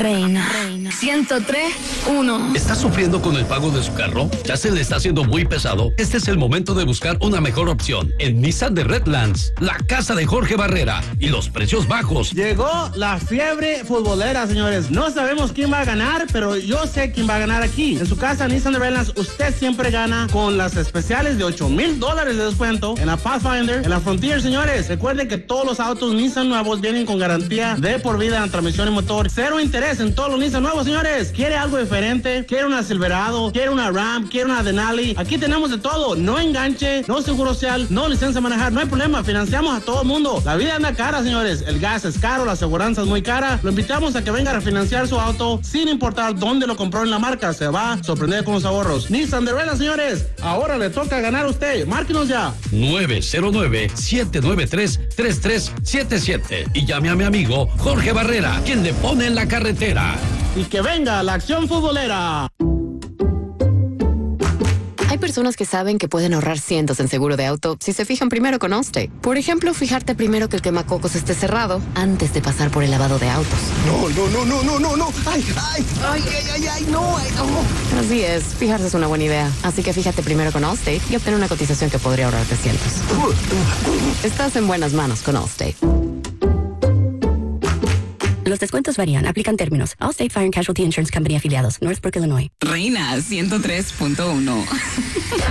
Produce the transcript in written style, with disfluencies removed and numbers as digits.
Reina. 103.1. ¿Está sufriendo con el pago de su carro? ¿Ya se le está haciendo muy pesado? Este es el momento de buscar una mejor opción en Nissan de Redlands, la casa de Jorge Barrera y los precios bajos. Llegó la fiebre futbolera, señores. No sabemos quién va a ganar, pero yo sé quién va a ganar aquí. En su casa Nissan de Redlands, usted siempre gana con las especiales de $8,000 de descuento en la Pathfinder, en la Frontier, señores. Recuerden que todos los autos Nissan nuevos vienen con garantía de por vida en transmisión y motor. Cero interés en todos los Nissan nuevos, señores. ¿Quiere algo diferente? ¿Quiere una Silverado? ¿Quiere una Ram? ¿Quiere una Denali? Aquí tenemos de todo. No enganche, no seguro social, no licencia de manejar. No hay problema. Financiamos a todo el mundo. La vida anda cara, señores. El gas es caro, la aseguranza es muy cara. Lo invitamos a que venga a refinanciar su auto sin importar dónde lo compró en la marca. Se va a sorprender con los ahorros. Nissan de Redlands, señores. Ahora le toca ganar a usted. Márquenos ya. 909-793-3377 y llame a mi amigo Jorge Barrera, quien le pone en la carretera. Y que venga la acción futbolera. Hay personas que saben que pueden ahorrar cientos en seguro de auto si se fijan primero con Allstate. Por ejemplo, fijarte primero que el quemacocos esté cerrado antes de pasar por el lavado de autos. No. Ay, no. Así es, fijarse es una buena idea. Así que fíjate primero con Allstate y obtén una cotización que podría ahorrarte cientos. Estás en buenas manos con Allstate. Los descuentos varían. Aplican términos. Allstate Fire and Casualty Insurance Company afiliados. Northbrook, Illinois. Reina 103.1.